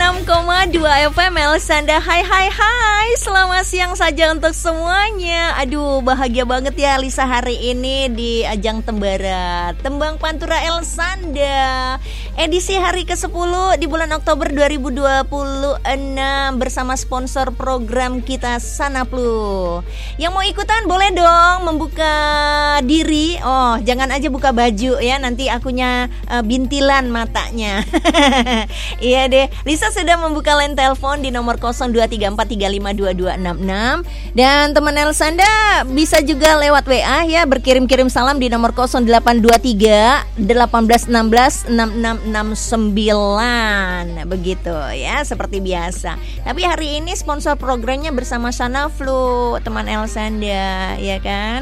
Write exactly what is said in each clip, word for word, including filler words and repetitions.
enam koma dua F M Elsanda. Hai hai hai, selamat siang saja untuk semuanya. Aduh, bahagia banget ya Lisa hari ini di ajang Tembara Tembang Pantura Elsanda edisi hari kesepuluh di bulan Oktober dua ribu dua puluh enam bersama sponsor program kita Sanaflu. Yang mau ikutan boleh dong membuka diri. Oh, jangan aja buka baju ya, nanti akunya uh, bintilan matanya. Iya deh, Lisa sudah membuka line telepon di nomor nol dua tiga empat tiga lima dua dua enam enam. Dan teman Elsanda bisa juga lewat W A ya, berkirim-kirim salam di nomor nol delapan dua tiga satu delapan satu enam enam enam enam sembilan. Begitu ya, seperti biasa. Tapi hari ini sponsor programnya bersama Sanaflu, teman Elsanda, ya kan?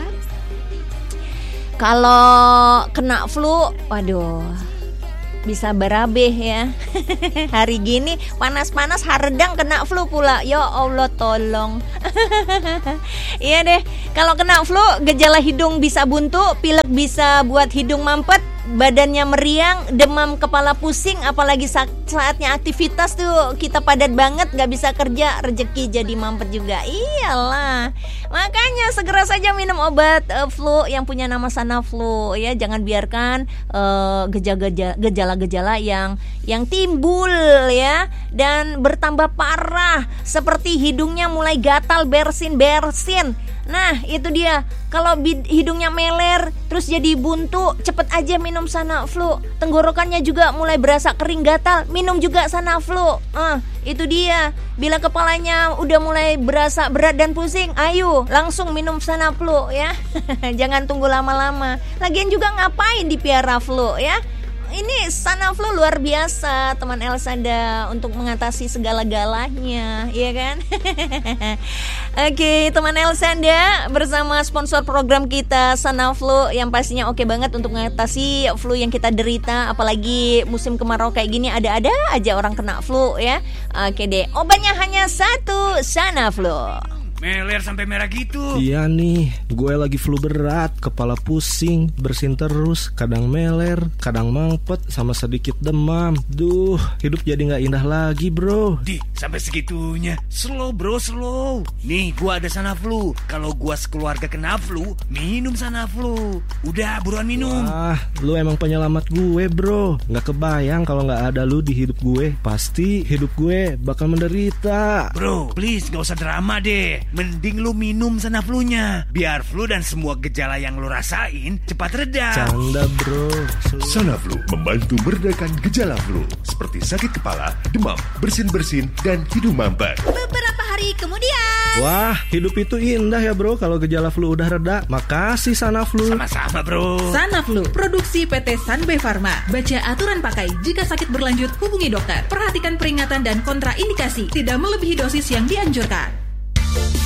Kalau kena flu, waduh, bisa berabe ya. Hari gini panas-panas haredang kena flu pula. Ya Allah tolong. Iya deh, kalau kena flu gejala hidung bisa buntu, pilek bisa buat hidung mampet, badannya meriang, demam, kepala pusing, apalagi saatnya aktivitas tuh kita padat banget, gak bisa kerja, rezeki jadi mampet juga. Iyalah, makanya segera saja minum obat uh, flu yang punya nama Sanaflu ya. Jangan biarkan uh, gejala-gejala gejala-gejala yang yang timbul ya dan bertambah parah, seperti hidungnya mulai gatal, bersin-bersin. Nah itu dia, kalau bid- hidungnya meler terus jadi buntu, cepet aja minum Sanaflu. Tenggorokannya juga mulai berasa kering gatal, minum juga Sanaflu. Ah, itu dia. Bila kepalanya udah mulai berasa berat dan pusing, ayo langsung minum Sanaflu ya. Jangan tunggu lama-lama. Lagian juga ngapain dipiara flu ya. Ini Sanaflu luar biasa teman Elsanda untuk mengatasi segala-galanya, ya kan? Oke, teman Elsanda bersama sponsor program kita Sanaflu yang pastinya oke banget untuk mengatasi flu yang kita derita, apalagi musim kemarau kayak gini ada-ada aja orang kena flu ya. Oke deh, obatnya hanya satu, Sanaflu. Meler sampai merah gitu. Iya nih, gue lagi flu berat, kepala pusing, bersin terus, kadang meler, kadang mampet, sama sedikit demam. Duh, hidup jadi gak indah lagi bro. Di, sampai segitunya. Slow bro, slow. Nih, gue ada Sanaflu. Kalau gue sekeluarga kena flu, minum Sanaflu. Udah, buruan minum. Wah, lu emang penyelamat gue bro. Gak kebayang kalau gak ada lu di hidup gue. Pasti hidup gue bakal menderita. Bro, please gak usah drama deh. Mending lu minum Sanaflunya, biar flu dan semua gejala yang lu rasain cepat reda. Canda bro. Sanaflu membantu meredakan gejala flu seperti sakit kepala, demam, bersin-bersin, dan hidung mampet. Beberapa hari kemudian. Wah, hidup itu indah ya bro kalau gejala flu udah reda. Makasih Sanaflu. Sama-sama bro. Sanaflu, produksi P T Sanbe Pharma. Baca aturan pakai. Jika sakit berlanjut, hubungi dokter. Perhatikan peringatan dan kontraindikasi. Tidak melebihi dosis yang dianjurkan.